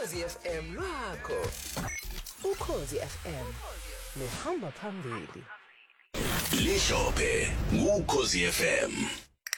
Ukhozi FM lwakho. Ukhozi FM luhamba phambili. Lishophe ngukhozi FM.